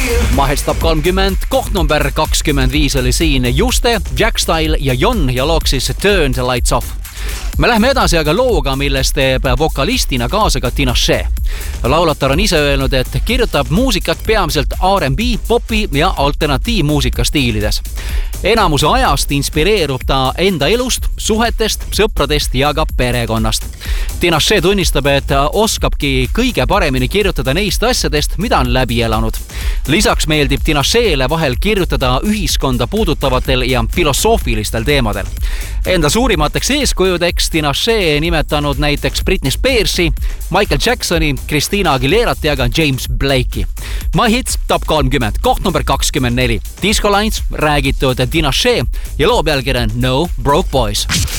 Mahest Top 30, koht number 25 oli siin Juste, Jack Style ja Jon ja looks siis Turn the Lights Off. Me lähme edasi aga looga, milles teeb vokalistina kaasa ka Tinashe. Laulatar on ise öelnud, et kirjutab muusikat peamiselt R&B, popi ja alternatiivmuusika stiilides. Enamuse ajast inspireerub ta enda elust, suhetest, sõpradest ja ka perekonnast. Tinashe tunnistab, et oskabki kõige paremini kirjutada neist asjadest, mida on läbi elanud. Lisaks meeldib Tinasheele vahel kirjutada ühiskonda puudutavatel ja filosoofilistel teemadel. Enda suurimateks eeskujudeks Tinashe nimetanud näiteks Britney Spearsi, Michael Jacksoni, Christina Aguilerat ja ka James Blake'i. My Hits Top 30, koht number 24. Disco Lines, räägitud Tinashe ja loo pealkiri No Broke Boys.